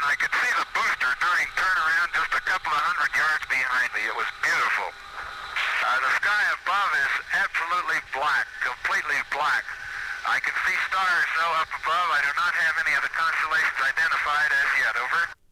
I could see the booster during turnaround just a couple of hundred yards behind me. It was beautiful. The sky above is absolutely black, completely black. I can see stars, though, up above. I do not have any of the constellations identified as yet. Over.